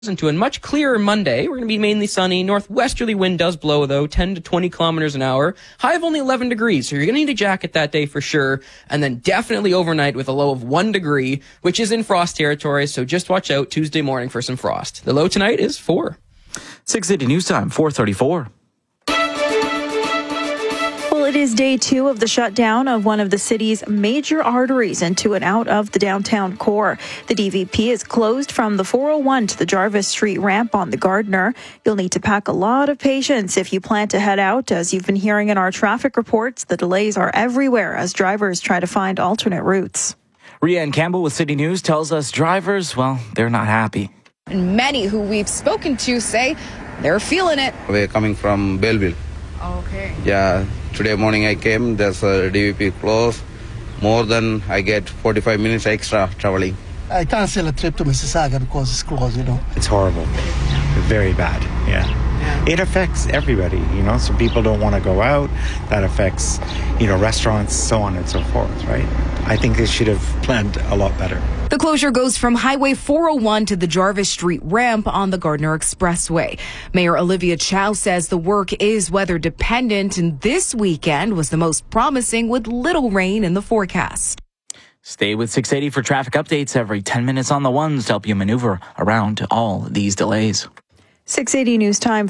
into a much clearer Monday. We're going to be mainly sunny. Northwesterly wind does blow, though, 10 to 20 kilometers an hour. High of only 11 degrees, so you're going to need a jacket that day for sure. And then definitely overnight with a low of 1 degree, which is in frost territory, so just watch out Tuesday morning for some frost. The low tonight is 4. 680 News Time, 4:34. It is day 2 of the shutdown of one of the city's major arteries into and out of the downtown core. The DVP is closed from the 401 to the Jarvis Street ramp on the Gardner. You'll need to pack a lot of patience if you plan to head out. As you've been hearing in our traffic reports, the delays are everywhere as drivers try to find alternate routes. Rianne Campbell with City News tells us drivers, well, they're not happy. And many who we've spoken to say they're feeling it. We're coming from Belleville. Okay. Yeah, today morning I came, there's a DVP closed. More than I get 45 minutes extra traveling. I cancel a trip to Mississauga because it's closed, It's horrible. Very bad, yeah. It affects everybody, so people don't want to go out. That affects, restaurants, so on and so forth, right? I think they should have planned a lot better. The closure goes from Highway 401 to the Jarvis Street ramp on the Gardner Expressway. Mayor Olivia Chow says the work is weather dependent, and this weekend was the most promising with little rain in the forecast. Stay with 680 for traffic updates every 10 minutes on the ones to help you maneuver around all these delays. 680 News Time,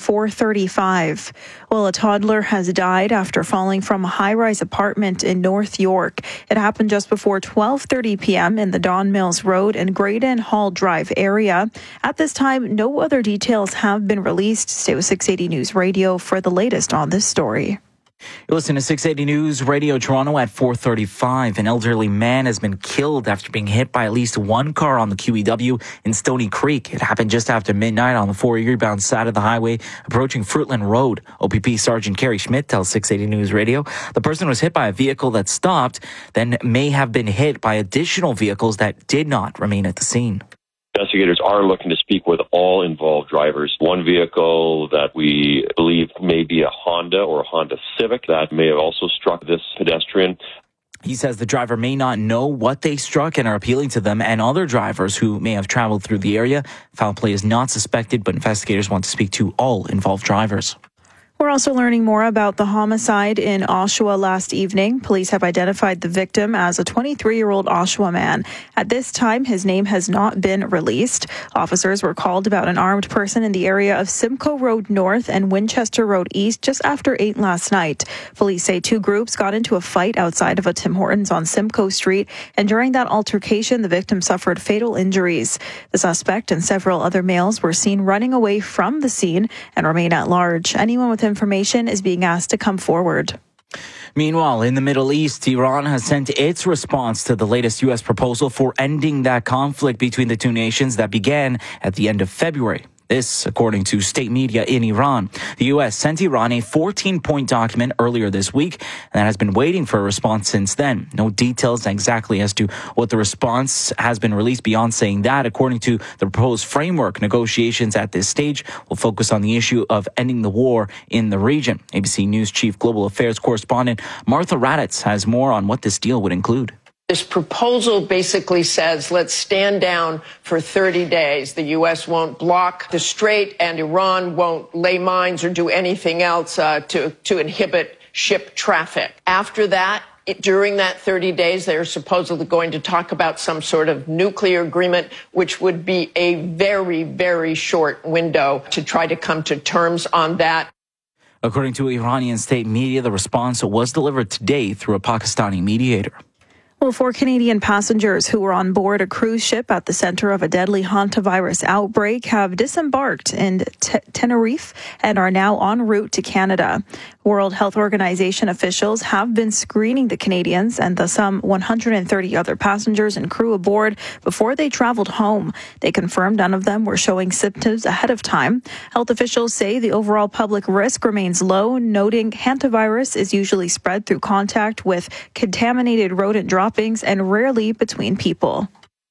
4:35. Well, a toddler has died after falling from a high-rise apartment in North York. It happened just before 12:30 p.m. in the Don Mills Road and Graydon Hall Drive area. At this time, no other details have been released. Stay with 680 News Radio for the latest on this story. You listen to 680 News Radio Toronto at 4:35. An elderly man has been killed after being hit by at least one car on the QEW in Stony Creek. It happened just after midnight on the 4 Erie-bound side of the highway approaching Fruitland Road. OPP Sergeant Kerry Schmidt tells 680 News Radio the person was hit by a vehicle that stopped, then may have been hit by additional vehicles that did not remain at the scene. Investigators are looking to speak with all involved drivers. One vehicle that we believe may be a Honda or a Honda Civic that may have also struck this pedestrian. He says the driver may not know what they struck and are appealing to them and other drivers who may have traveled through the area. Foul play is not suspected, but investigators want to speak to all involved drivers. We're also learning more about the homicide in Oshawa last evening. Police have identified the victim as a 23-year-old Oshawa man. At this time, his name has not been released. Officers were called about an armed person in the area of Simcoe Road North and Winchester Road East just after 8 last night. Police say 2 groups got into a fight outside of a Tim Hortons on Simcoe Street, and during that altercation, the victim suffered fatal injuries. The suspect and several other males were seen running away from the scene and remain at large. Anyone with information is being asked to come forward. Meanwhile, in the Middle East, Iran has sent its response to the latest U.S. proposal for ending that conflict between the two nations that began at the end of February. This, according to state media in Iran. The U.S. sent Iran a 14-point document earlier this week, and that has been waiting for a response since then. No details exactly as to what the response has been released beyond saying that, according to the proposed framework, negotiations at this stage will focus on the issue of ending the war in the region. ABC News Chief Global Affairs Correspondent Martha Raddatz has more on what this deal would include. This proposal basically says, let's stand down for 30 days. The U.S. won't block the strait, and Iran won't lay mines or do anything else to inhibit ship traffic. After that, during that 30 days, they're supposedly going to talk about some sort of nuclear agreement, which would be a very, very short window to try to come to terms on that. According to Iranian state media, the response was delivered today through a Pakistani mediator. Well, 4 Canadian passengers who were on board a cruise ship at the center of a deadly hantavirus outbreak have disembarked in Tenerife and are now en route to Canada. World Health Organization officials have been screening the Canadians and the some 130 other passengers and crew aboard before they traveled home. They confirmed none of them were showing symptoms ahead of time. Health officials say the overall public risk remains low, noting hantavirus is usually spread through contact with contaminated rodent droppings and rarely between people.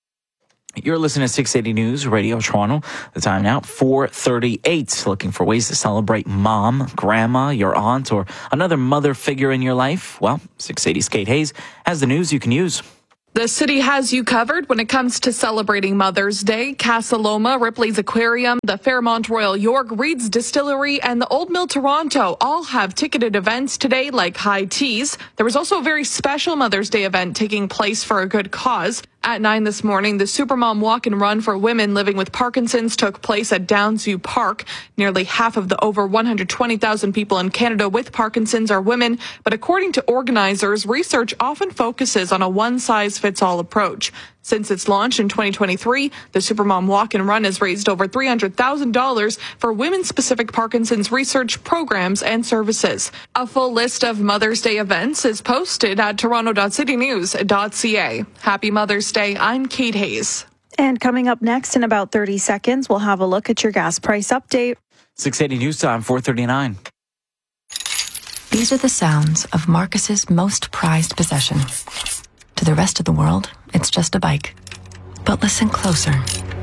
You're listening to 680 News Radio Toronto. The time now, 4:38. Looking for ways to celebrate mom, grandma, your aunt, or another mother figure in your life? Well, 680's Kate Hayes has the news you can use. The city has you covered when it comes to celebrating Mother's Day. Casa Loma, Ripley's Aquarium, the Fairmont Royal York, Reed's Distillery, and the Old Mill Toronto all have ticketed events today like high teas. There was also a very special Mother's Day event taking place for a good cause. At 9 this morning, the Supermom Walk and Run for women living with Parkinson's took place at Downsview Park. Nearly half of the over 120,000 people in Canada with Parkinson's are women, but according to organizers, research often focuses on a one-size-fits-all approach. Since its launch in 2023, the Supermom Walk and Run has raised over $300,000 for women-specific Parkinson's research programs and services. A full list of Mother's Day events is posted at toronto.citynews.ca. Happy Mother's Day. I'm Kate Hayes. And coming up next in about 30 seconds, we'll have a look at your gas price update. 680 News Time, 4:39. These are the sounds of Marcus's most prized possession. To the rest of the world, it's just a bike. But listen closer.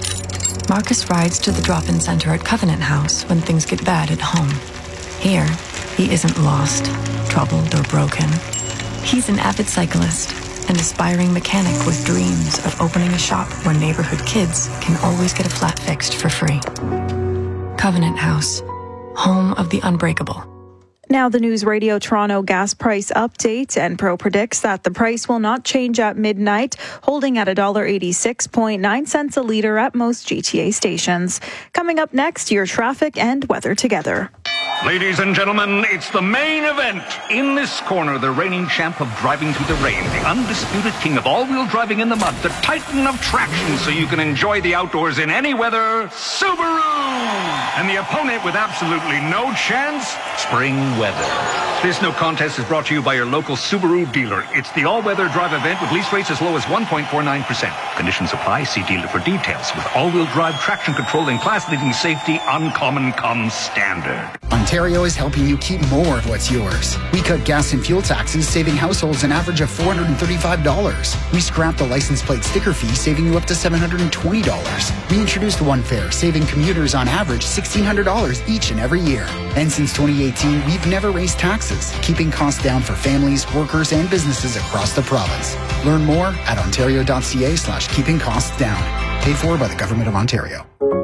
Marcus rides to the drop-in center at Covenant House when things get bad at home. Here, he isn't lost, troubled, or broken. He's an avid cyclist, an aspiring mechanic with dreams of opening a shop where neighborhood kids can always get a flat fixed for free. Covenant House, home of the unbreakable. Now the News Radio Toronto gas price update. Enpro predicts that the price will not change at midnight, holding at $1.86.9 a litre at most GTA stations. Coming up next, your traffic and weather together. Ladies and gentlemen, it's the main event. In this corner, the reigning champ of driving through the rain, the undisputed king of all-wheel driving in the mud, the titan of traction so you can enjoy the outdoors in any weather, Subaru! And the opponent with absolutely no chance, spring weather. This no contest is brought to you by your local Subaru dealer. It's the all-weather drive event with lease rates as low as 1.49%. Conditions apply. See dealer for details. With all-wheel drive traction control and class-leading safety, Uncommon comes standard. Ontario is helping you keep more of what's yours. We cut gas and fuel taxes, saving households an average of $435. We scrapped the license plate sticker fee, saving you up to $720. We introduced One Fare, saving commuters on average $1,600 each and every year. And since 2018, we've never raised taxes, keeping costs down for families, workers, and businesses across the province. Learn more at ontario.ca/keeping costs down. Paid for by the Government of Ontario.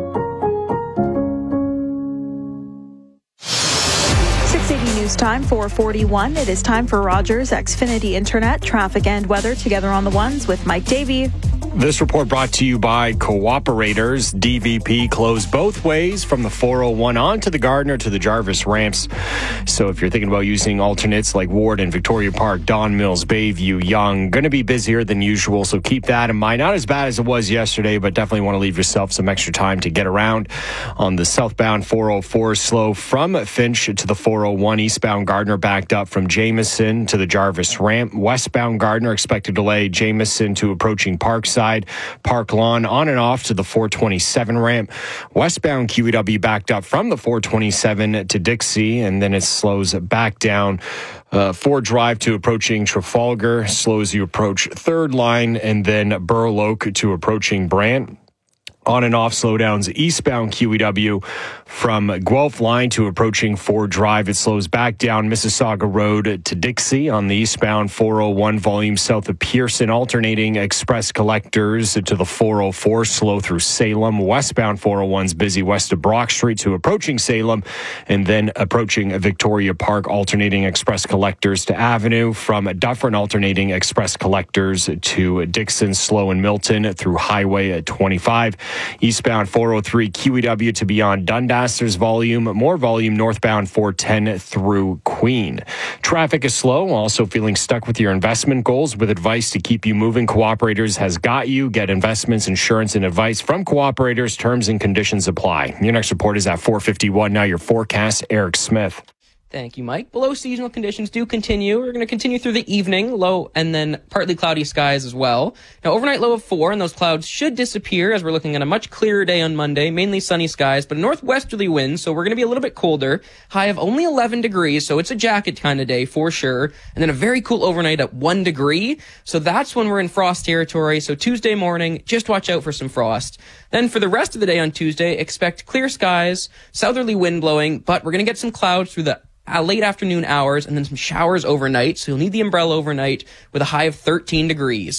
680 News Time, 4:41. It is time for Rogers Xfinity Internet, traffic and weather together on the ones with Mike Davey. This report brought to you by Cooperators. DVP closed both ways from the 401 on to the Gardner to the Jarvis ramps. So if you're thinking about using alternates like Ward and Victoria Park, Don Mills, Bayview, Yonge, going to be busier than usual. So keep that in mind. Not as bad as it was yesterday, but definitely want to leave yourself some extra time to get around. On the southbound 404, slow from Finch to the 401. Eastbound Gardner backed up from Jameson to the Jarvis ramp. Westbound Gardner expected delay Jameson to approaching Parkside. Park Lawn on and off to the 427 ramp. Westbound QEW backed up from the 427 to Dixie, and then it slows back down. Ford Drive to approaching Trafalgar, slows you approach Third Line, and then Burloak to approaching Brant. On and off slowdowns eastbound QEW from Guelph Line to approaching Ford Drive. It slows back down Mississauga Road to Dixie on the eastbound 401 volume south of Pearson, alternating express collectors to the 404, slow through Salem. Westbound 401's busy west of Brock Street to approaching Salem, and then approaching Victoria Park, alternating express collectors to Avenue. From Dufferin, alternating express collectors to Dixon, slow in Milton through Highway at 25. Eastbound 403 QEW to beyond Dundas, there's volume. More volume northbound 410 through Queen. Traffic is slow. Also feeling stuck with your investment goals? With advice to keep you moving, Cooperators has got you. Get investments, insurance, and advice from Cooperators. Terms and conditions apply. Your next report is at 4:51. Now your forecast, Eric Smith. Thank you, Mike. Below seasonal conditions do continue. We're going to continue through the evening, low and then partly cloudy skies as well. Now, overnight low of 4, and those clouds should disappear as we're looking at a much clearer day on Monday, mainly sunny skies, but a northwesterly wind, so we're going to be a little bit colder. High of only 11 degrees, so it's a jacket kind of day for sure. And then a very cool overnight at 1 degree. So that's when we're in frost territory. So Tuesday morning, just watch out for some frost. Then for the rest of the day on Tuesday, expect clear skies, southerly wind blowing, but we're going to get some clouds through the late afternoon hours and then some showers overnight. So you'll need the umbrella overnight with a high of 13 degrees.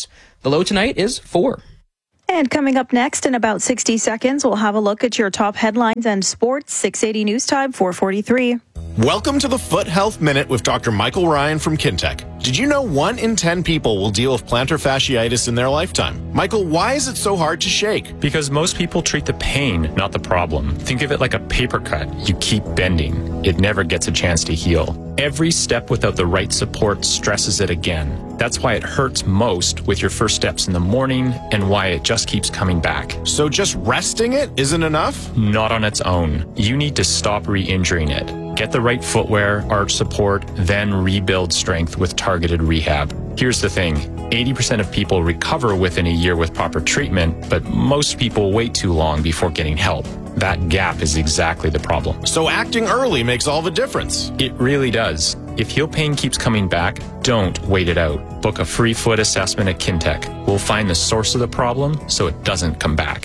The low tonight is 4. And coming up next in about 60 seconds, we'll have a look at your top headlines and sports. 680 News Time, 4:43. Welcome to the Foot Health Minute with Dr. Michael Ryan from Kintec. Did you know 1 in 10 people will deal with plantar fasciitis in their lifetime? Michael, why is it so hard to shake? Because most people treat the pain, not the problem. Think of it like a paper cut. You keep bending. It never gets a chance to heal. Every step without the right support stresses it again. That's why it hurts most with your first steps in the morning and why it just keeps coming back. So just resting it isn't enough? Not on its own. You need to stop re-injuring it. Get the right footwear, arch support, then rebuild strength with targeted rehab. Here's the thing. 80% of people recover within a year with proper treatment, but most people wait too long before getting help. That gap is exactly the problem. So acting early makes all the difference. It really does. If heel pain keeps coming back, don't wait it out. Book a free foot assessment at Kintec. We'll find the source of the problem so it doesn't come back.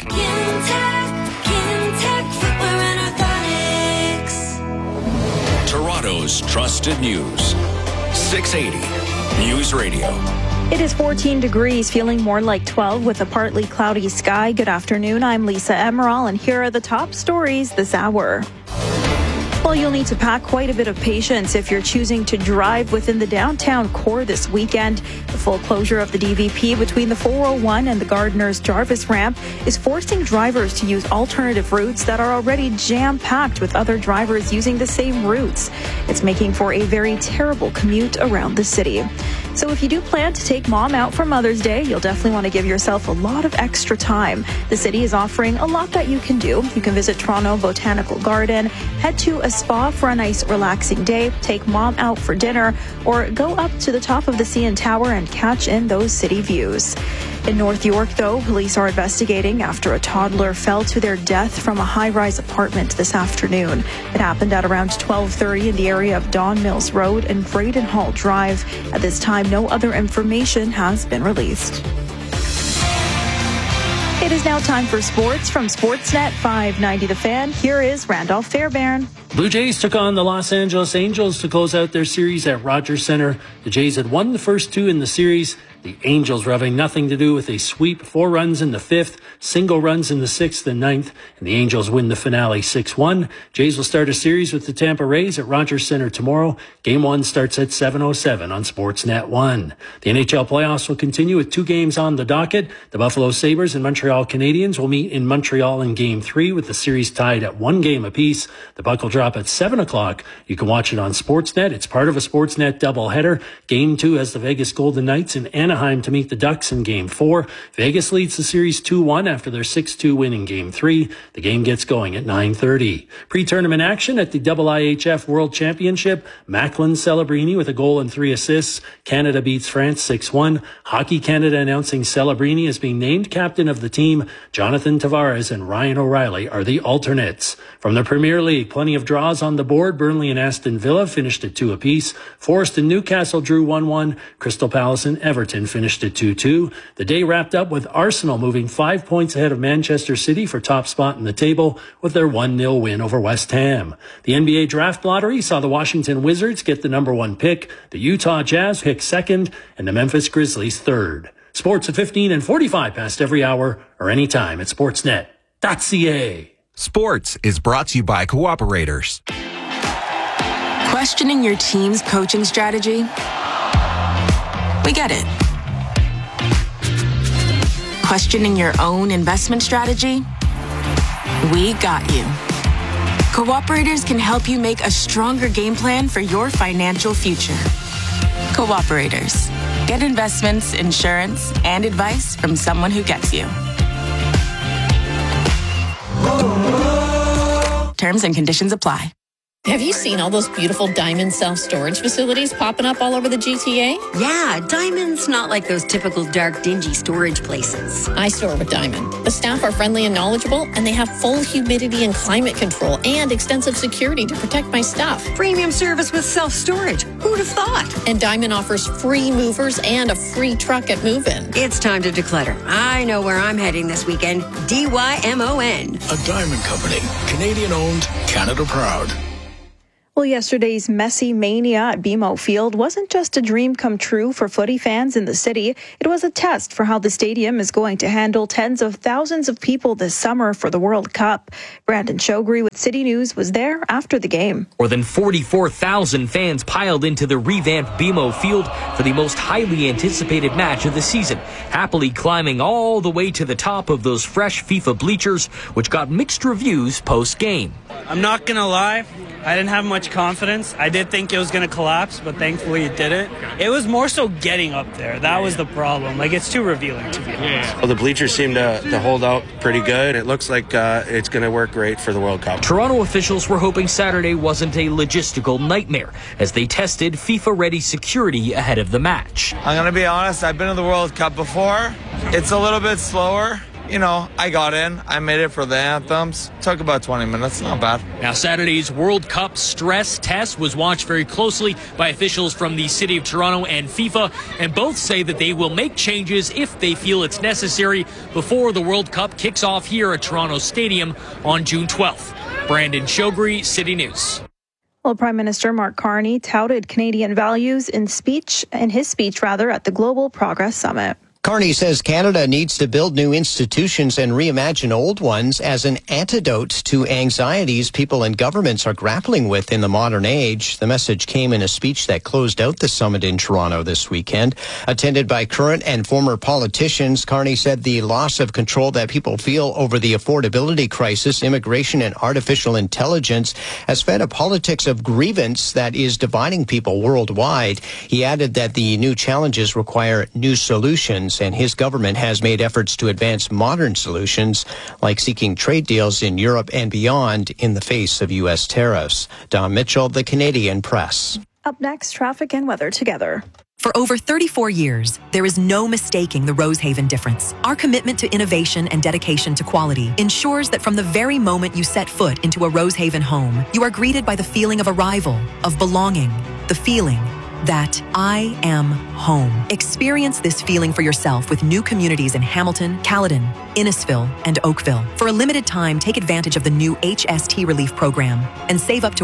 Kintec Footwear and Orthotics. Toronto's trusted news. 680 News Radio. It is 14 degrees, feeling more like 12 with a partly cloudy sky. Good afternoon. I'm Lisa Emerald, and here are the top stories this hour. Well, you'll need to pack quite a bit of patience if you're choosing to drive within the downtown core this weekend. The full closure of the DVP between the 401 and the Gardiner's Jarvis ramp is forcing drivers to use alternative routes that are already jam-packed with other drivers using the same routes. It's making for a very terrible commute around the city. So if you do plan to take mom out for Mother's Day, you'll definitely want to give yourself a lot of extra time. The city is offering a lot that you can do. You can visit Toronto Botanical Garden, head to a spa for a nice relaxing day, take mom out for dinner, or go up to the top of the CN Tower and catch in those city views. In North York, though, police are investigating after a toddler fell to their death from a high-rise apartment this afternoon. It happened at around 12:30 in the area of Don Mills Road and Braden Hall Drive. At this time, no other information has been released. It is now time for sports from Sportsnet 590 The Fan. Here is Randolph Fairbairn. Blue Jays took on the Los Angeles Angels to close out their series at Rogers Center. The Jays had won the first 2 in the series. The Angels were having nothing to do with a sweep, 4 runs in the 5th, single runs in the 6th and 9th, and the Angels win the finale 6-1. Jays will start a series with the Tampa Rays at Rogers Center tomorrow. Game 1 starts at 7:07 on Sportsnet 1. The NHL playoffs will continue with 2 games on the docket. The Buffalo Sabres and Montreal Canadiens will meet in Montreal in Game 3 with the series tied at 1 game apiece. The puck will drop at 7 o'clock. You can watch it on Sportsnet. It's part of a Sportsnet doubleheader. Game 2 has the Vegas Golden Knights and Anaheim to meet the Ducks in Game 4. Vegas leads the series 2-1 after their 6-2 win in Game 3. The game gets going at 9:30. Pre-tournament action at the IIHF World Championship. Macklin Celebrini with a goal and 3 assists. Canada beats France 6-1. Hockey Canada announcing Celebrini as being named captain of the team. Jonathan Tavares and Ryan O'Reilly are the alternates. From the Premier League, plenty of draws on the board. Burnley and Aston Villa finished at 2 apiece. Forest and Newcastle drew 1-1. Crystal Palace and Everton finished at 2-2. The day wrapped up with Arsenal moving 5 points ahead of Manchester City for top spot in the table with their 1-0 win over West Ham. The NBA draft lottery saw the Washington Wizards get the number 1 pick, the Utah Jazz pick 2nd, and the Memphis Grizzlies 3rd. Sports at 15 and 45 past every hour or anytime at sportsnet.ca. Sports is brought to you by Cooperators. Questioning your team's coaching strategy? We get it. Questioning your own investment strategy? We got you. Cooperators can help you make a stronger game plan for your financial future. Cooperators. Get investments, insurance, and advice from someone who gets you. Terms and conditions apply. Have you seen all those beautiful Diamond self-storage facilities popping up all over the GTA? Yeah, Diamond's not like those typical dark, dingy storage places. I store with Diamond. The staff are friendly and knowledgeable, and they have full humidity and climate control and extensive security to protect my stuff. Premium service with self-storage. Who'd have thought? And Diamond offers free movers and a free truck at move-in. It's time to declutter. I know where I'm heading this weekend. DYMON. A Diamond Company. Canadian owned, Canada proud. Well, yesterday's Messi mania at BMO Field wasn't just a dream come true for footy fans in the city. It was a test for how the stadium is going to handle tens of thousands of people this summer for the World Cup. Brandon Shogri with City News was there after the game. More than 44,000 fans piled into the revamped BMO Field for the most highly anticipated match of the season, happily climbing all the way to the top of those fresh FIFA bleachers, which got mixed reviews post-game. I'm not going to lie, I didn't have much confidence. I did think it was going to collapse, but thankfully it didn't. It was more so getting up there. That was the problem. Like, it's too revealing, to be honest. Well, the bleachers seem to hold out pretty good. It looks like it's going to work great for the World Cup. Toronto officials were hoping Saturday wasn't a logistical nightmare as they tested FIFA-ready security ahead of the match. I'm going to be honest, I've been to the World Cup before. It's a little bit slower. You know, I got in. I made it for the anthems. Took about 20 minutes. Not bad. Now, Saturday's World Cup stress test was watched very closely by officials from the City of Toronto and FIFA, and both say that they will make changes if they feel it's necessary before the World Cup kicks off here at Toronto Stadium on June 12th. Brandon Shogri, City News. Well, Prime Minister Mark Carney touted Canadian values in his speech at the Global Progress Summit. Carney says Canada needs to build new institutions and reimagine old ones as an antidote to anxieties people and governments are grappling with in the modern age. The message came in a speech that closed out the summit in Toronto this weekend. Attended by current and former politicians, Carney said the loss of control that people feel over the affordability crisis, immigration, and artificial intelligence has fed a politics of grievance that is dividing people worldwide. He added that the new challenges require new solutions, and his government has made efforts to advance modern solutions, like seeking trade deals in Europe and beyond in the face of U.S. tariffs. Don Mitchell, The Canadian Press. Up next, traffic and weather together. For over 34 years, there is no mistaking the Rosehaven difference. Our commitment to innovation and dedication to quality ensures that from the very moment you set foot into a Rosehaven home, you are greeted by the feeling of arrival, of belonging, the feeling that I am home. Experience this feeling for yourself with new communities in Hamilton, Caledon, Innisfil, and Oakville. For a limited time, take advantage of the new HST Relief Program and save up to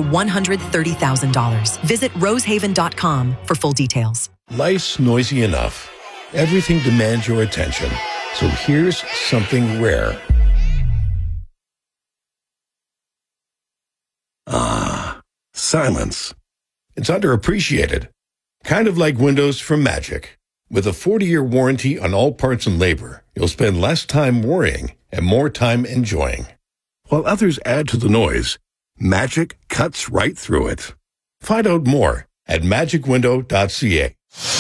$130,000. Visit rosehaven.com for full details. Life's noisy enough. Everything demands your attention. So here's something rare. Silence. It's underappreciated. Kind of like windows from Magic. With a 40-year warranty on all parts and labor, you'll spend less time worrying and more time enjoying. While others add to the noise, Magic cuts right through it. Find out more at magicwindow.ca.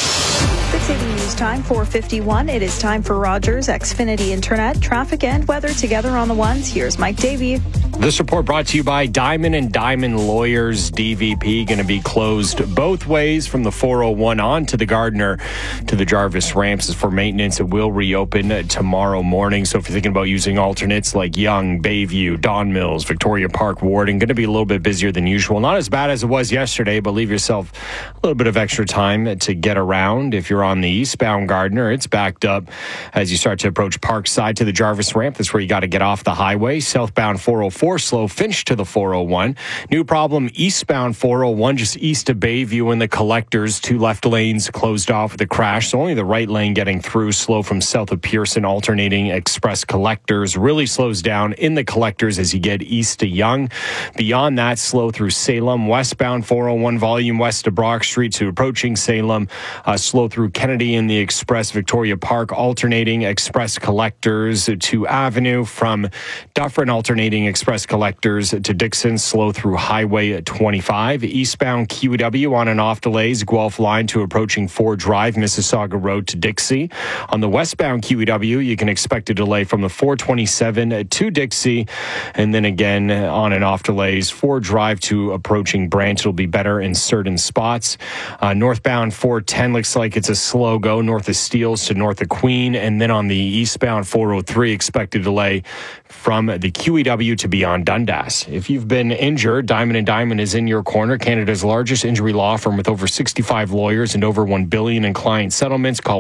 680 News Time, 4:51. It is time for Rogers Xfinity Internet. Traffic and weather together on the ones. Here's Mike Davey. This report brought to you by Diamond and Diamond Lawyers. DVP going to be closed both ways from the 401 on to the Gardiner to the Jarvis ramps for maintenance. It will reopen tomorrow morning. So if you're thinking about using alternates like Yonge, Bayview, Don Mills, Victoria Park, Warden, going to be a little bit busier than usual. Not as bad as it was yesterday, but leave yourself a little bit of extra time to get around. If you're on the eastbound Gardiner, it's backed up as you start to approach Parkside to the Jarvis ramp. That's where you got to get off the highway. Southbound 404. Slow Finch to the 401. New problem eastbound 401 just east of Bayview in the collectors. 2 left lanes closed off with a crash. So only the right lane getting through. Slow from south of Pearson alternating express collectors. Really slows down in the collectors as you get east to Yonge. Beyond that, slow through Salem. Westbound 401 volume west of Brock Street to approaching Salem. Slow through Kennedy in the express Victoria Park alternating express collectors to Avenue. From Dufferin alternating express collectors to Dixon, slow through Highway 25. Eastbound QEW on and off delays, Guelph line to approaching Ford Drive, Mississauga Road to Dixie. On the westbound QEW, you can expect a delay from the 427 to Dixie, and then again on and off delays, Ford Drive to approaching Branch. It'll be better in certain spots. Northbound 410 looks like it's a slow go north of Steeles to north of Queen, and then on the eastbound 403, expected delay from the QEW to beyond Dundas. If you've been injured, Diamond and Diamond is in your corner. Canada's largest injury law firm with over 65 lawyers and over $1 billion in client settlements. Call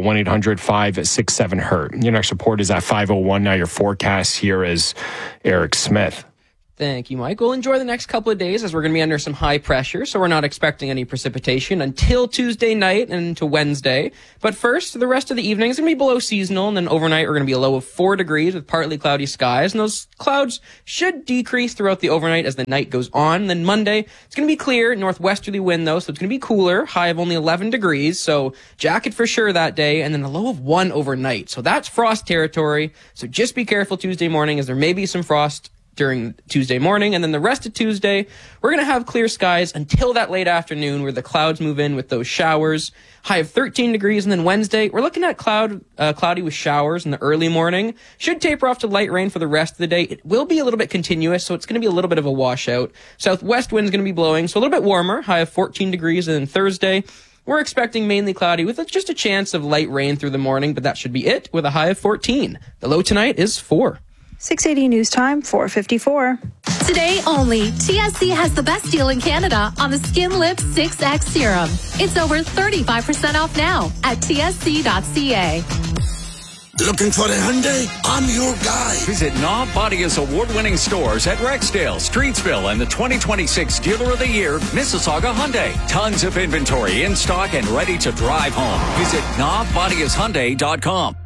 1-800-567-HURT. Your next report is at 5:01. Now your forecast here is Eric Smith. Thank you, Mike. We'll enjoy the next couple of days as we're going to be under some high pressure, so we're not expecting any precipitation until Tuesday night and into Wednesday. But first, the rest of the evening is going to be below seasonal, and then overnight we're going to be a low of 4 degrees with partly cloudy skies, and those clouds should decrease throughout the overnight as the night goes on. And then Monday, it's going to be clear, northwesterly wind though, so it's going to be cooler, high of only 11 degrees, so jacket for sure that day, and then a low of 1 overnight. So that's frost territory, so just be careful Tuesday morning as there may be some frost during Tuesday morning, and then the rest of Tuesday, we're going to have clear skies until that late afternoon where the clouds move in with those showers. High of 13 degrees, and then Wednesday, we're looking at cloudy with showers in the early morning. Should taper off to light rain for the rest of the day. It will be a little bit continuous, so it's going to be a little bit of a washout. Southwest wind's going to be blowing, so a little bit warmer, high of 14 degrees, and then Thursday, we're expecting mainly cloudy with just a chance of light rain through the morning, but that should be it with a high of 14. The low tonight is 4. 680 News Time, 4:54. Today only, TSC has the best deal in Canada on the Skin Lift 6X Serum. It's over 35% off now at tsc.ca. Looking for a Hyundai? I'm your guy. Visit Knob Bodia's award-winning stores at Rexdale, Streetsville, and the 2026 Dealer of the Year, Mississauga Hyundai. Tons of inventory in stock and ready to drive home. Visit knobbodiashyundai.com.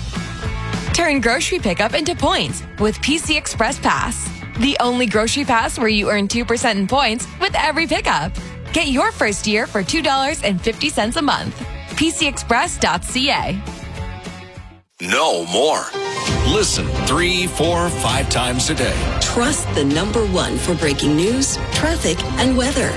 Turn grocery pickup into points with PC Express Pass. The only grocery pass where you earn 2% in points with every pickup. Get your first year for $2.50 a month. PCExpress.ca. Know more. Listen 3, 4, 5 times a day. Trust the #1 for breaking news, traffic, and weather.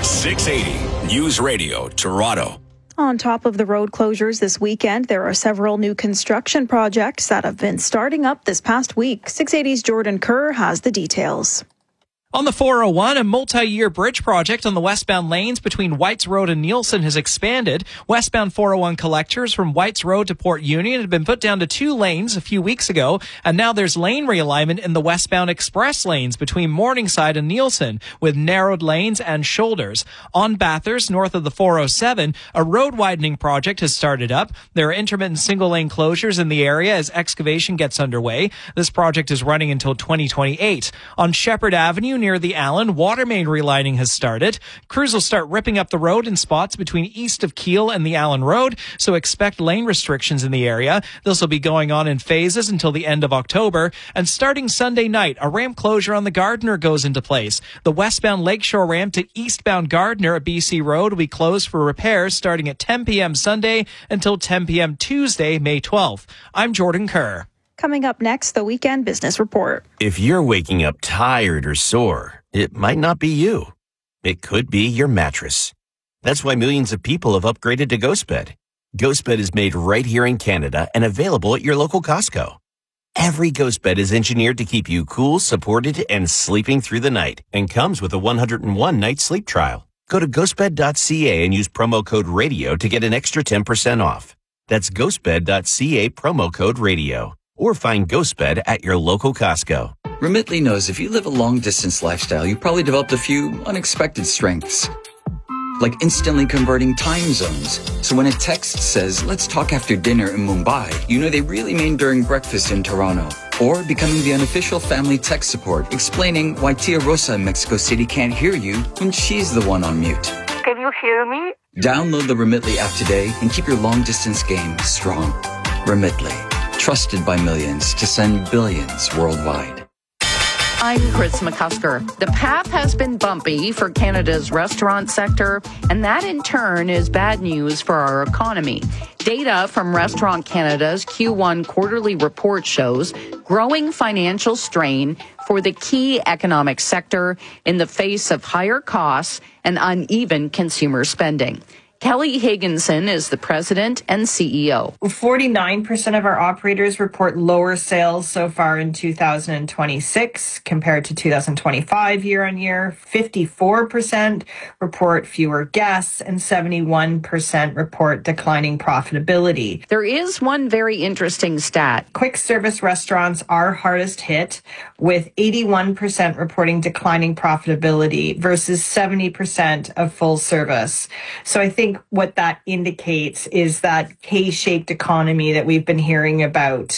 680 News Radio, Toronto. On top of the road closures this weekend, there are several new construction projects that have been starting up this past week. 680's Jordan Kerr has the details. On the 401, a multi-year bridge project on the westbound lanes between Whites Road and Nielsen has expanded. Westbound 401 collectors from Whites Road to Port Union had been put down to 2 lanes a few weeks ago, and now there's lane realignment in the westbound express lanes between Morningside and Nielsen, with narrowed lanes and shoulders. On Bathurst, north of the 407, a road widening project has started up. There are intermittent single-lane closures in the area as excavation gets underway. This project is running until 2028. On Shepherd Avenue, near the Allen, water main relining has started. Crews will start ripping up the road in spots between east of Keele and the Allen Road, so expect lane restrictions in the area. This will be going on in phases until the end of October. And starting Sunday night, a ramp closure on the Gardiner goes into place. The westbound Lakeshore ramp to eastbound Gardiner at BC Road will be closed for repairs starting at 10 p.m. Sunday until 10 p.m. Tuesday, May 12th. I'm Jordan Kerr. Coming up next, the Weekend Business Report. If you're waking up tired or sore, it might not be you. It could be your mattress. That's why millions of people have upgraded to GhostBed. GhostBed is made right here in Canada and available at your local Costco. Every GhostBed is engineered to keep you cool, supported, and sleeping through the night, and comes with a 101-night sleep trial. Go to ghostbed.ca and use promo code RADIO to get an extra 10% off. That's ghostbed.ca, promo code RADIO. Or find GhostBed at your local Costco. Remitly knows if you live a long-distance lifestyle, you probably developed a few unexpected strengths. Like instantly converting time zones. So when a text says, let's talk after dinner in Mumbai, you know they really mean during breakfast in Toronto. Or becoming the unofficial family tech support, explaining why Tia Rosa in Mexico City can't hear you when she's the one on mute. Can you hear me? Download the Remitly app today and keep your long-distance game strong. Remitly. Trusted by millions to send billions worldwide. I'm Chris McCusker. The path has been bumpy for Canada's restaurant sector, and that in turn is bad news for our economy. Data from Restaurant Canada's Q1 quarterly report shows growing financial strain for the key economic sector in the face of higher costs and uneven consumer spending. Kelly Higginson is the president and CEO. 49% of our operators report lower sales so far in 2026 compared to 2025 year on year. 54% report fewer guests and 71% report declining profitability. There is one very interesting stat. Quick service restaurants are hardest hit, with 81% reporting declining profitability versus 70% of full service. So I think think what that indicates is that K-shaped economy that we've been hearing about.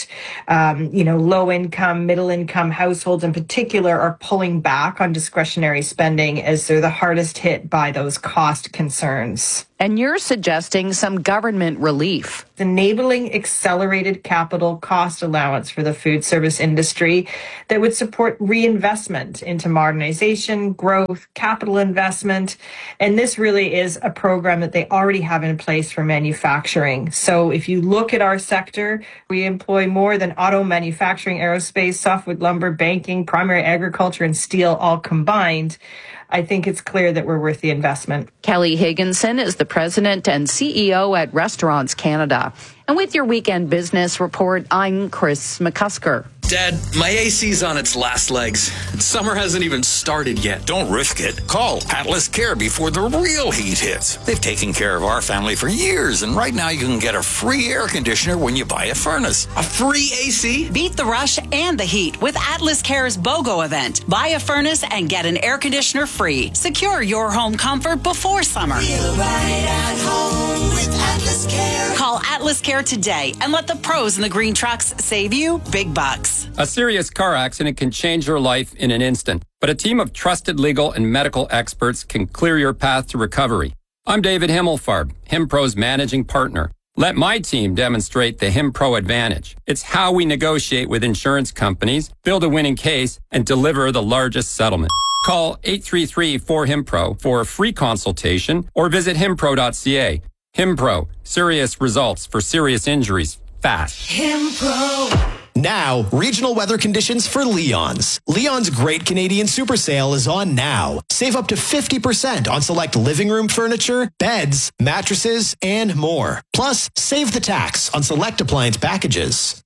Low income, middle income households in particular are pulling back on discretionary spending as they're the hardest hit by those cost concerns. And you're suggesting some government relief. Enabling accelerated capital cost allowance for the food service industry that would support reinvestment into modernization, growth, capital investment. And this really is a program that they already have in place for manufacturing. So if you look at our sector, we employ more than auto manufacturing, aerospace, softwood lumber, banking, primary agriculture, and steel all combined. I think it's clear that we're worth the investment. Kelly Higginson is the president and CEO at Restaurants Canada. And with your weekend business report, I'm Chris McCusker. Dad, my AC's on its last legs. Summer hasn't even started yet. Don't risk it. Call Atlas Care before the real heat hits. They've taken care of our family for years, and right now you can get a free air conditioner when you buy a furnace. A free AC? Beat the rush and the heat with Atlas Care's BOGO event. Buy a furnace and get an air conditioner free. Secure your home comfort before summer. Feel right at home with Atlas Care. Call Atlas Care today and let the pros in the green trucks save you big bucks. A serious car accident can change your life in an instant, but a team of trusted legal and medical experts can clear your path to recovery. I'm David Himmelfarb, HimPro's managing partner. Let my team demonstrate the HimPro advantage. It's how we negotiate with insurance companies, build a winning case, and deliver the largest settlement. Call 833-4HIMPRO for a free consultation or visit himpro.ca. HimPro, serious results for serious injuries, fast. HimPro. Now, regional weather conditions for Leon's. Leon's Great Canadian Super Sale is on now. Save up to 50% on select living room furniture, beds, mattresses, and more. Plus, save the tax on select appliance packages.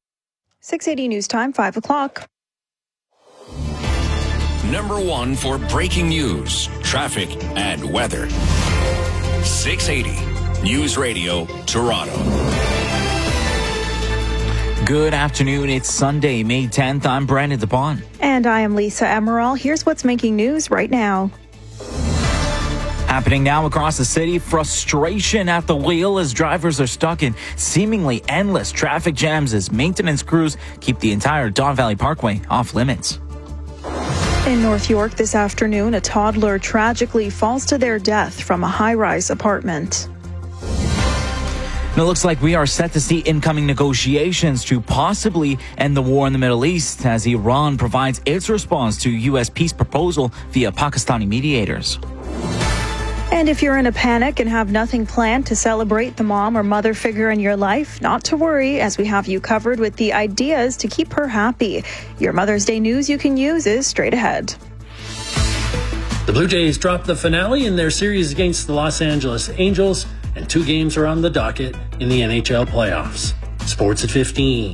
680 News Time, 5 o'clock. Number one for breaking news, traffic, and weather. 680 News Radio, Toronto. Good afternoon. It's Sunday, May 10th. I'm Brandon DePon. And I am Lisa Emerald. Here's what's making news right now. Happening now across the city, frustration at the wheel as drivers are stuck in seemingly endless traffic jams as maintenance crews keep the entire Don Valley Parkway off limits. In North York this afternoon, a toddler tragically falls to their death from a high-rise apartment. And it looks like we are set to see incoming negotiations to possibly end the war in the Middle East as Iran provides its response to U.S. peace proposal via Pakistani mediators. And if you're in a panic and have nothing planned to celebrate the mom or mother figure in your life, not to worry, as we have you covered with the ideas to keep her happy. Your Mother's Day news you can use is straight ahead. The Blue Jays dropped the finale in their series against the Los Angeles Angels, and 2 games are on the docket in the NHL playoffs. Sports at 15.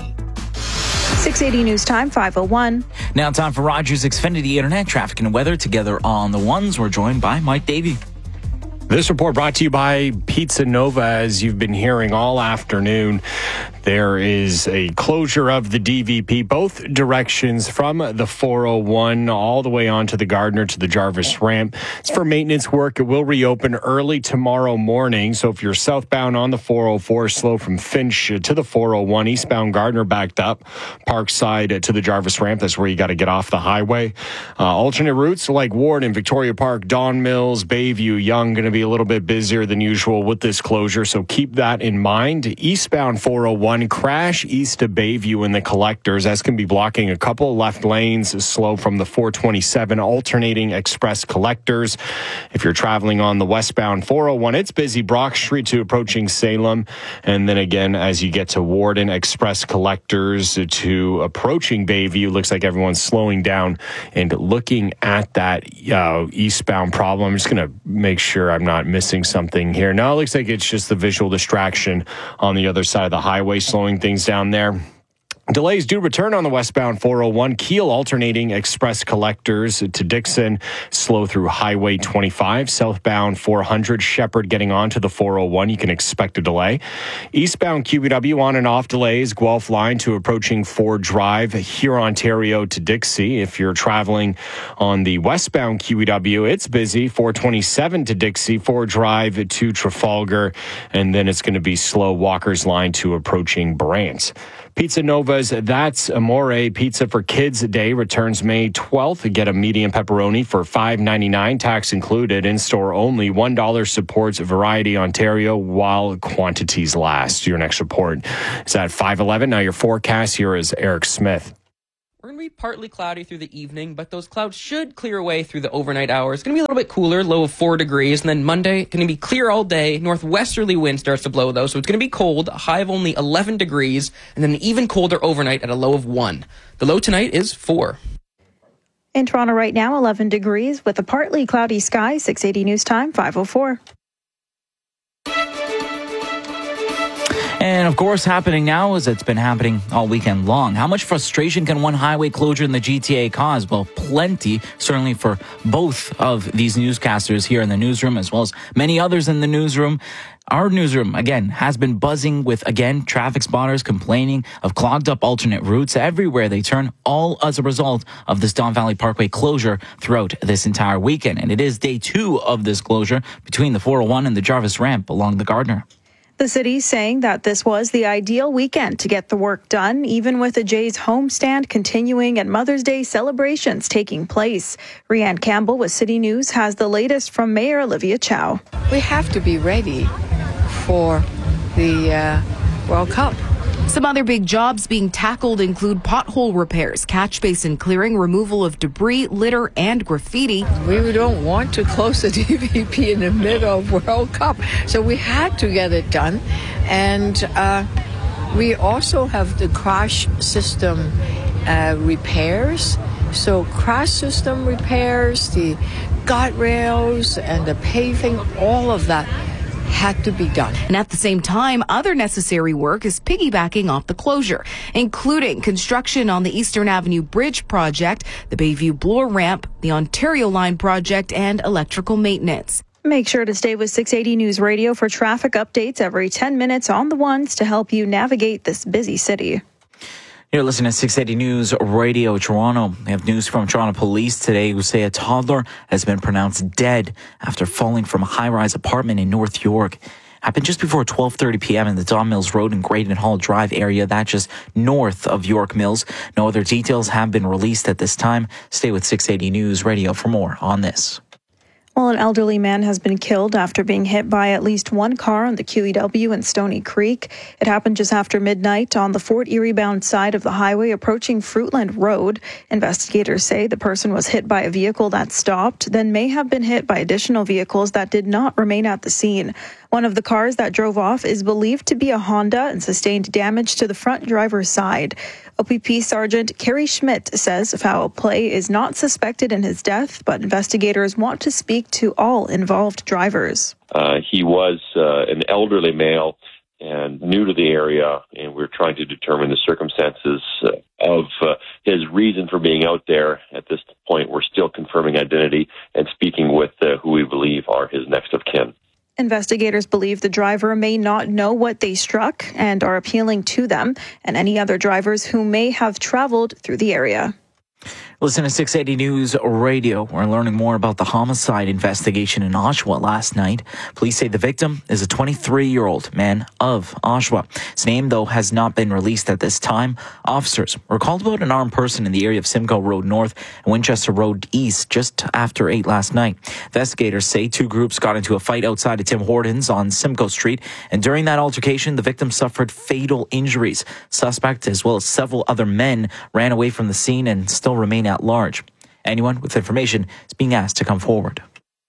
680 News Time, 5:01. Now time for Rogers Xfinity Internet traffic and weather together on the ones. We're joined by Mike Davey. This report brought to you by Pizza Nova. As you've been hearing all afternoon, there is a closure of the DVP, both directions from the 401 all the way onto the Gardner to the Jarvis ramp. It's for maintenance work. It will reopen early tomorrow morning. So if you're southbound on the 404, slow from Finch to the 401, eastbound Gardner backed up, Parkside to the Jarvis ramp. That's where you got to get off the highway. Alternate routes like Ward and Victoria Park, Don Mills, Bayview, Yonge, going to be a little bit busier than usual with this closure, so keep that in mind. Eastbound 401, crash east of Bayview in the collectors. That's going to be blocking a couple left lanes, slow from the 427, alternating express collectors. If you're traveling on the westbound 401, it's busy Brock Street to approaching Salem. And then again, as you get to Warden, express collectors to approaching Bayview, looks like everyone's slowing down and looking at that eastbound problem. I'm just going to make sure I'm not missing something here. No, it looks like it's just the visual distraction on the other side of the highway slowing things down there. Delays do return on the westbound 401. Keel alternating express collectors to Dixon. Slow through Highway 25. Southbound 400. Shepherd getting onto the 401. You can expect a delay. Eastbound QEW on and off delays. Guelph line to approaching Ford Drive. Here, Ontario to Dixie. If you're traveling on the westbound QEW, it's busy. 427 to Dixie. Ford Drive to Trafalgar. And then it's going to be slow Walker's line to approaching Brant. Pizza Nova's That's Amore Pizza for Kids Day returns May 12th. Get a medium pepperoni for $5.99, tax included, in-store only. $1 supports Variety Ontario while quantities last. Your next report is at 5:11. Now your forecast here is Eric Smith. We're going to be partly cloudy through the evening, but those clouds should clear away through the overnight hours. It's going to be a little bit cooler, low of 4 degrees. And then Monday, going to be clear all day. Northwesterly wind starts to blow, though, so it's going to be cold, a high of only 11 degrees, and then even colder overnight at a low of 1. The low tonight is 4. In Toronto right now, 11 degrees with a partly cloudy sky. 680 News Time, 5:04. And of course, happening now as it's been happening all weekend long. How much frustration can one highway closure in the GTA cause? Well, plenty, certainly for both of these newscasters here in the newsroom, as well as many others in the newsroom. Our newsroom, again, has been buzzing with, again, traffic spotters complaining of clogged up alternate routes everywhere they turn, all as a result of this Don Valley Parkway closure throughout this entire weekend. And it is day 2 of this closure between the 401 and the Jarvis ramp along the Gardner. The city saying that this was the ideal weekend to get the work done, even with a Jays homestand continuing and Mother's Day celebrations taking place. Rianne Campbell with City News has the latest from Mayor Olivia Chow. We have to be ready for the World Cup. Some other big jobs being tackled include pothole repairs, catch basin clearing, removal of debris, litter, and graffiti. We don't want to close the DVP in the middle of World Cup, so we had to get it done. And we also have the crash system repairs. So crash system repairs, the guardrails and the paving, all of that had to be done. And at the same time, other necessary work is piggybacking off the closure, including construction on the Eastern Avenue Bridge project, the Bayview Bloor ramp, the Ontario Line project, and electrical maintenance. Make sure to stay with 680 News Radio for traffic updates every 10 minutes on the ones to help you navigate this busy city. You're listening to 680 News Radio Toronto. We have news from Toronto Police today who say a toddler has been pronounced dead after falling from a high-rise apartment in North York. Happened just before 12:30 p.m. in the Don Mills Road and Graydon Hall Drive area. That's just north of York Mills. No other details have been released at this time. Stay with 680 News Radio for more on this. Well, an elderly man has been killed after being hit by at least one car on the QEW in Stony Creek. It happened just after midnight on the Fort Erie-bound side of the highway approaching Fruitland Road. Investigators say the person was hit by a vehicle that stopped, then may have been hit by additional vehicles that did not remain at the scene. One of the cars that drove off is believed to be a Honda and sustained damage to the front driver's side. OPP Sergeant Kerry Schmidt says foul play is not suspected in his death, but investigators want to speak to all involved drivers. He was an elderly male and new to the area, and we're trying to determine the circumstances of his reason for being out there. At this point, we're still confirming identity and speaking with who we believe are his next of kin. Investigators believe the driver may not know what they struck and are appealing to them and any other drivers who may have traveled through the area. Listen to 680 News Radio. We're learning more about the homicide investigation in Oshawa last night. Police say the victim is a 23-year-old man of Oshawa. His name, though, has not been released at this time. Officers were called about an armed person in the area of Simcoe Road North and Winchester Road East just after 8 last night. Investigators say 2 groups got into a fight outside of Tim Hortons on Simcoe Street, and during that altercation, the victim suffered fatal injuries. Suspect, as well as several other men, ran away from the scene and still remain at large. Anyone with information is being asked to come forward.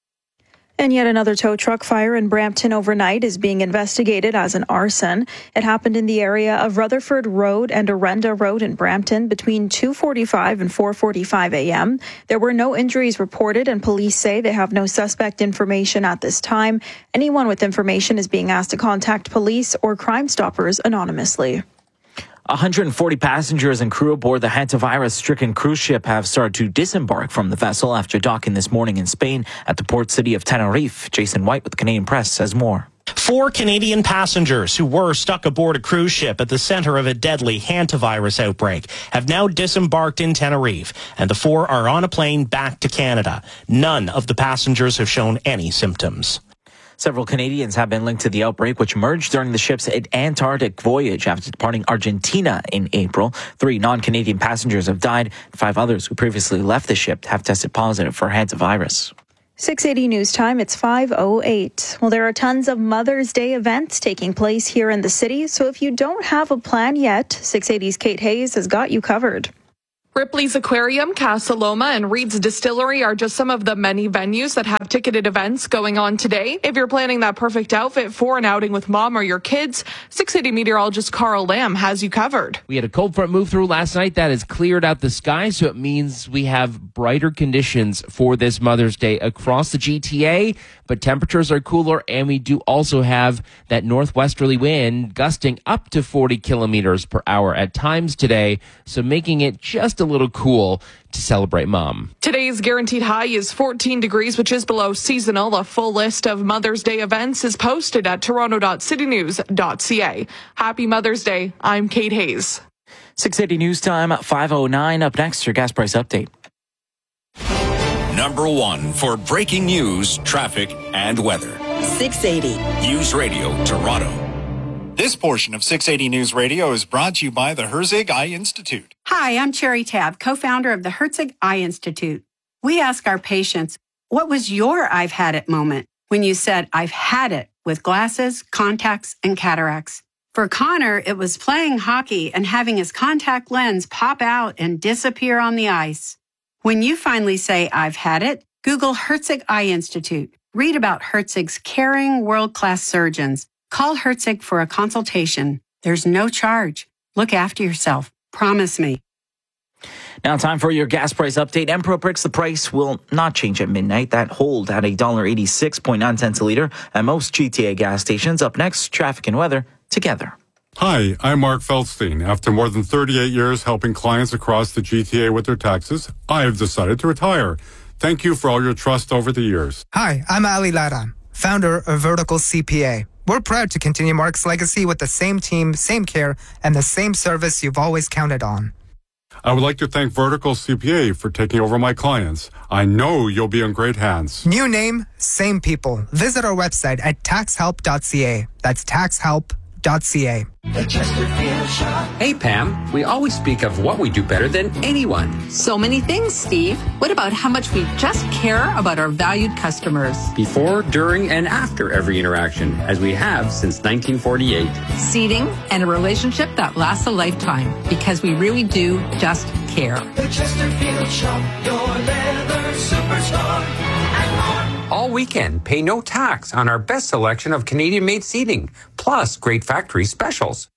And yet another tow truck fire in Brampton overnight is being investigated as an arson. It happened in the area of Rutherford Road and Orenda Road in Brampton between 2:45 and 4:45 a.m. There were no injuries reported, and police say they have no suspect information at this time. Anyone with information is being asked to contact police or Crime Stoppers anonymously. 140 passengers and crew aboard the hantavirus-stricken cruise ship have started to disembark from the vessel after docking this morning in Spain at the port city of Tenerife. Jason White with the Canadian Press says more. 4 Canadian passengers who were stuck aboard a cruise ship at the center of a deadly hantavirus outbreak have now disembarked in Tenerife, and the 4 are on a plane back to Canada. None of the passengers have shown any symptoms. Several Canadians have been linked to the outbreak, which emerged during the ship's Antarctic voyage after departing Argentina in April. 3 non-Canadian passengers have died. 5 others who previously left the ship have tested positive for hantavirus. 680 News Time, it's 5:08. Well, there are tons of Mother's Day events taking place here in the city, so if you don't have a plan yet, 680's Kate Hayes has got you covered. Ripley's Aquarium, Casa Loma, and Reed's Distillery are just some of the many venues that have ticketed events going on today. If you're planning that perfect outfit for an outing with mom or your kids, 680 meteorologist Carl Lamb has you covered. We had a cold front move through last night that has cleared out the sky, so it means we have brighter conditions for this Mother's Day across the GTA, but temperatures are cooler, and we do also have that northwesterly wind gusting up to 40 kilometers per hour at times today, so making it just a little cool to celebrate mom. Today's guaranteed high is 14 degrees, which is below seasonal. A full list of Mother's Day events is posted at toronto.citynews.ca. Happy Mother's Day. I'm Kate Hayes. 680 News Time at 5:09. Up next, your gas price update. Number 1 for breaking news, traffic, and weather. 680 News Radio Toronto. This portion of 680 News Radio is brought to you by the Herzig Eye Institute. Hi, I'm Cherry Tabb, co-founder of the Herzig Eye Institute. We ask our patients, what was your I've had it moment when you said, I've had it with glasses, contacts, and cataracts? For Connor, it was playing hockey and having his contact lens pop out and disappear on the ice. When you finally say, I've had it, Google Herzig Eye Institute. Read about Herzig's caring, world-class surgeons. Call Herzig for a consultation. There's no charge. Look after yourself. Promise me. Now time for your gas price update. Emperor Bricks, the price will not change at midnight. That hold at $1.86.9 a liter at most GTA gas stations. Up next, traffic and weather together. Hi, I'm Mark Feldstein. After more than 38 years helping clients across the GTA with their taxes, I have decided to retire. Thank you for all your trust over the years. Hi, I'm Ali Lara, founder of Vertical CPA. We're proud to continue Mark's legacy with the same team, same care, and the same service you've always counted on. I would like to thank Vertical CPA for taking over my clients. I know you'll be in great hands. New name, same people. Visit our website at taxhelp.ca. That's taxhelp.ca. Hey, Pam, we always speak of what we do better than anyone. So many things, Steve. What about how much we just care about our valued customers? Before, during, and after every interaction, as we have since 1948. Seating and a relationship that lasts a lifetime, because we really do just care. The Chesterfield Shop, your leather superstar. All weekend, pay no tax on our best selection of Canadian-made seating, plus great factory specials.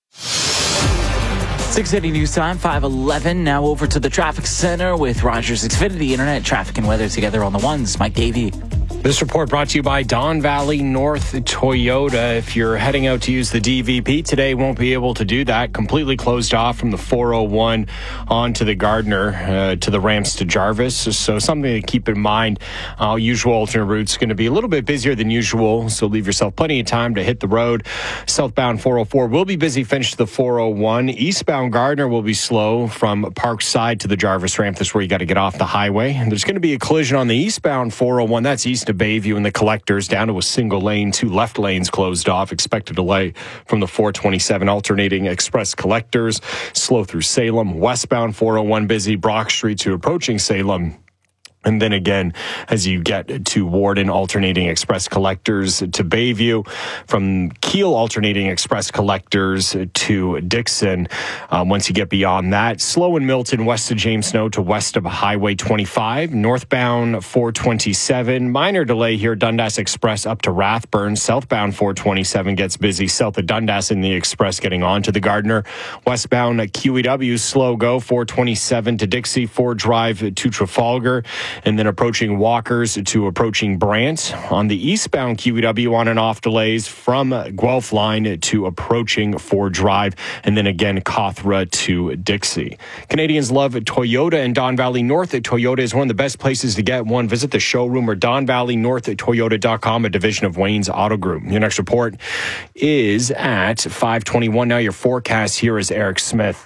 680 News Time, 5:11. Now over to the traffic center with Rogers Xfinity Internet. Traffic and weather together on the ones. Mike Davey. This report brought to you by Don Valley North Toyota. If you're heading out to use the DVP today, won't be able to do that. Completely closed off from the 401 onto the Gardner to the ramps to Jarvis. So something to keep in mind. Usual alternate routes going to be a little bit busier than usual, so leave yourself plenty of time to hit the road. Southbound 404 will be busy finished to the 401. Eastbound Gardner will be slow from Parkside to the Jarvis ramp. That's where you got to get off the highway. And there's going to be a collision on the eastbound 401. That's east of Bayview and the Collectors down to a single lane. 2 left lanes closed off. Expected delay from the 427 alternating express Collectors. Slow through Salem. Westbound 401 busy. Brock Street to approaching Salem. And then again, as you get to Warden, alternating express Collectors to Bayview. From Keele, alternating express Collectors to Dixon. Once you get beyond that, slow in Milton, west of James Snow to west of Highway 25. Northbound 427. Minor delay here, Dundas Express up to Rathburn. Southbound 427 gets busy. South of Dundas in the Express getting on to the Gardner. Westbound QEW, slow go, 427 to Dixie. Ford Drive to Trafalgar. and then approaching Walkers to approaching Brant. On the eastbound QEW, on and off delays from Guelph line to approaching Ford Drive, and then again Cawthra to Dixie. Canadians love Toyota in Don Valley North. Toyota is one of the best places to get one. Visit the showroom or DonValleyNorthToyota.com, a division of Wayne's Auto Group. Your next report is at 5:21. Now your forecast here is Eric Smith.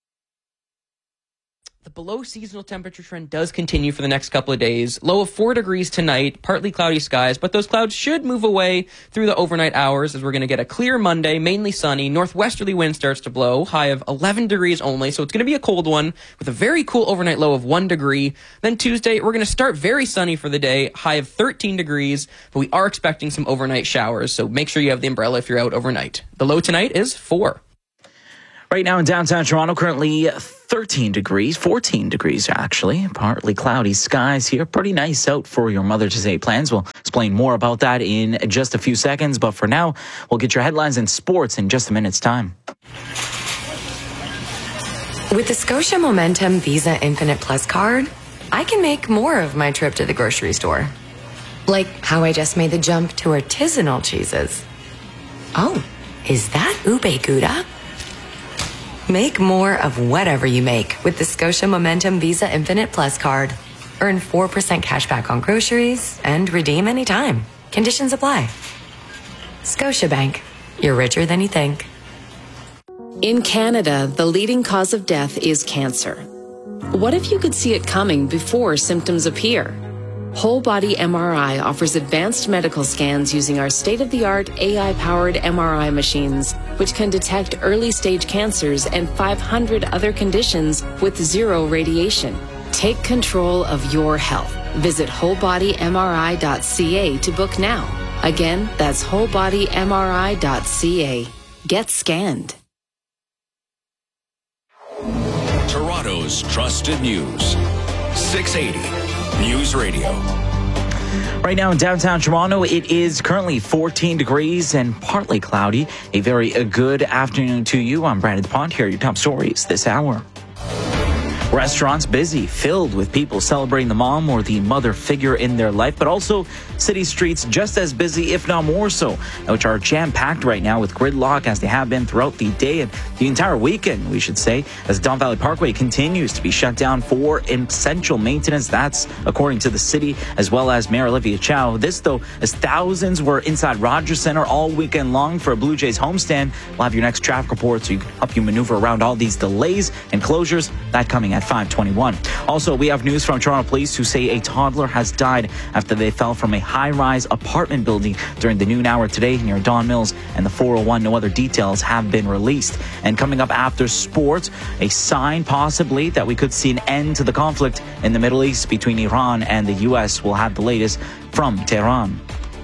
The below seasonal temperature trend does continue for the next couple of days. Low of 4 degrees tonight, partly cloudy skies, but those clouds should move away through the overnight hours as we're going to get a clear Monday, mainly sunny. Northwesterly wind starts to blow, high of 11 degrees only, so it's going to be a cold one with a very cool overnight low of 1 degree. Then Tuesday, we're going to start very sunny for the day, high of 13 degrees, but we are expecting some overnight showers, so make sure you have the umbrella if you're out overnight. The low tonight is 4. Right now in downtown Toronto, currently 13 degrees, 14 degrees actually. Partly cloudy skies here. Pretty nice out for your Mother's Day plans. We'll explain more about that in just a few seconds. But for now, we'll get your headlines and sports in just a minute's time. With the Scotia Momentum Visa Infinite Plus card, I can make more of my trip to the grocery store. Like how I just made the jump to artisanal cheeses. Oh, is that ube gouda? Make more of whatever you make with the Scotia Momentum Visa Infinite Plus card. Earn 4% cash back on groceries and redeem anytime. Conditions apply. Scotiabank. You're richer than you think. In Canada, the leading cause of death is cancer. What if you could see it coming before symptoms appear? Whole Body MRI offers advanced medical scans using our state-of-the-art AI-powered MRI machines, which can detect early-stage cancers and 500 other conditions with zero radiation. Take control of your health. Visit wholebodymri.ca to book now. Again, that's wholebodymri.ca. Get scanned. Toronto's trusted news. 680 News Radio. Right now in downtown Toronto, it is currently 14 degrees and partly cloudy. A very good afternoon to you. I'm Brandon DuPont. Here are your top stories this hour. Restaurants busy, filled with people celebrating the mom or the mother figure in their life, but also city streets just as busy, if not more so, which are jam-packed right now with gridlock as they have been throughout the day and the entire weekend, we should say, as Don Valley Parkway continues to be shut down for essential maintenance. That's according to the city, as well as Mayor Olivia Chow. This, though, as thousands were inside Rogers Centre all weekend long for a Blue Jays homestand. We'll have your next traffic report so you can help you maneuver around all these delays and closures. That coming at 5:21. Also, we have news from Toronto Police who say a toddler has died after they fell from a high-rise apartment building during the noon hour today near Don Mills and the 401. No other details have been released. And coming up after sports, a sign possibly that we could see an end to the conflict in the Middle East between Iran and the U.S. We'll have the latest from Tehran.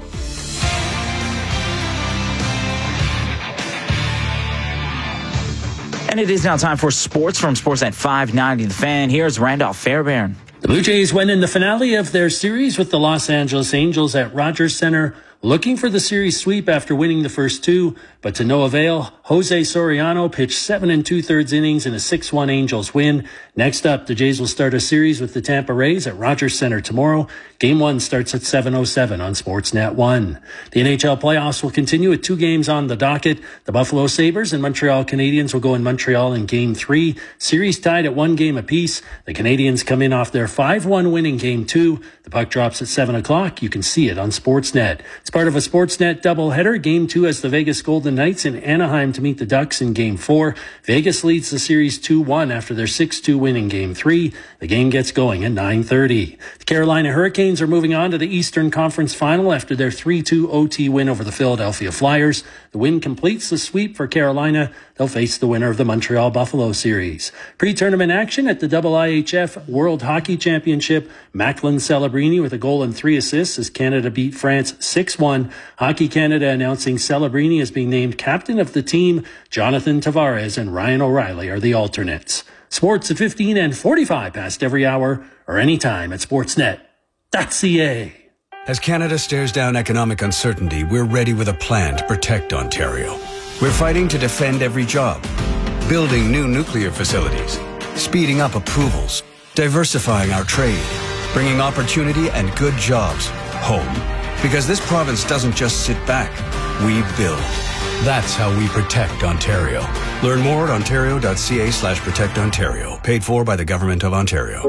And it is now time for sports from Sportsnet 590 The Fan. Here's Randolph Fairbairn. The Blue Jays went in the finale of their series with the Los Angeles Angels at Rogers Centre, looking for the series sweep after winning the first two, but to no avail. Jose Soriano pitched 7 2/3 innings in a 6-1 Angels win. Next up, the Jays will start a series with the Tampa Rays at Rogers Centre tomorrow. Game 1 starts at 7:07 on Sportsnet 1. The NHL playoffs will continue with 2 games on the docket. The Buffalo Sabres and Montreal Canadiens will go in Montreal in Game 3. Series tied at 1 game apiece. The Canadiens come in off their 5-1 win in Game 2. The puck drops at 7 o'clock. You can see it on Sportsnet. It's part of a Sportsnet doubleheader. Game 2 has the Vegas Golden Knights in Anaheim to meet the Ducks in Game 4. Vegas leads the series 2-1 after their 6-2 win in Game 3. The game gets going at 9:30. The Carolina Hurricanes are moving on to the Eastern Conference Final after their 3-2 OT win over the Philadelphia Flyers. The win completes the sweep for Carolina. They'll face the winner of the Montreal Buffalo series. Pre-tournament action at the IIHF World Hockey Championship. Macklin Celebrini with a goal and 3 assists as Canada beat France 6-1. Hockey Canada announcing Celebrini as being named captain of the team. Jonathan Tavares and Ryan O'Reilly are the alternates. Sports at 15 and 45 past every hour or anytime at sportsnet.ca. As Canada stares down economic uncertainty, we're ready with a plan to protect Ontario. We're fighting to defend every job, building new nuclear facilities, speeding up approvals, diversifying our trade, bringing opportunity and good jobs home. Because this province doesn't just sit back, we build. That's how we protect Ontario. Learn more at ontario.ca/protectontario. Paid for by the Government of Ontario.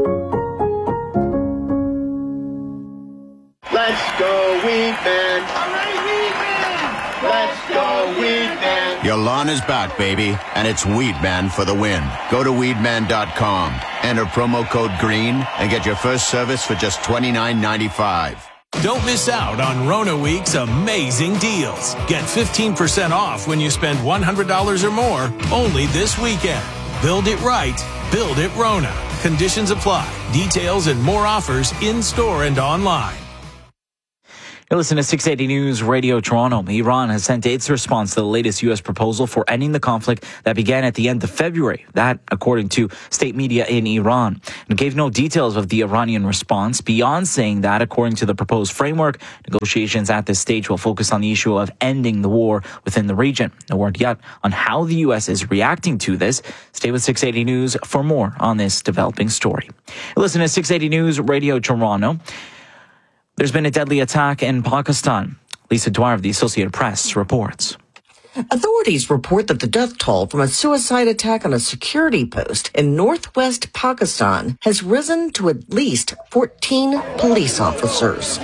Let's go, Weedman! Let's go, Weedman! Your lawn is back, baby, and it's Weedman for the win. Go to weedman.com, enter promo code GREEN, and get your first service for just $29.95. Don't miss out on Rona Week's amazing deals. Get 15% off when you spend $100 or more only this weekend. Build it right. Build it Rona. Conditions apply. Details and more offers in-store and online. You listen to 680 News Radio Toronto. Iran has sent its response to the latest U.S. proposal for ending the conflict that began at the end of February. That, according to state media in Iran. And gave no details of the Iranian response beyond saying that, according to the proposed framework, negotiations at this stage will focus on the issue of ending the war within the region. No word yet on how the U.S. is reacting to this. Stay with 680 News for more on this developing story. You listen to 680 News Radio Toronto. There's been a deadly attack in Pakistan. Lisa Dwyer of the Associated Press reports. Authorities report that the death toll from a suicide attack on a security post in northwest Pakistan has risen to at least 14 police officers.